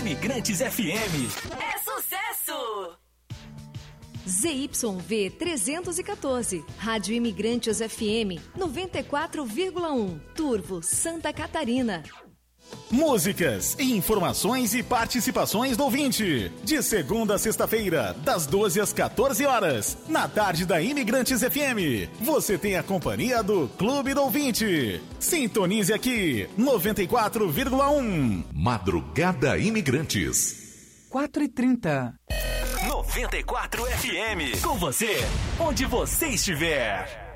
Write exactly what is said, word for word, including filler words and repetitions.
Imigrantes F M. É sucesso! Z Y V trezentos e quatorze, Rádio Imigrantes F M, noventa e quatro vírgula um, Turvo, Santa Catarina. Músicas, informações e participações do ouvinte. De segunda a sexta-feira, das doze às quatorze horas, na tarde da Imigrantes F M. Você tem a companhia do Clube do Ouvinte. Sintonize aqui, noventa e quatro vírgula um. Madrugada Imigrantes. quatro e trinta. noventa e quatro F M. Com você, onde você estiver.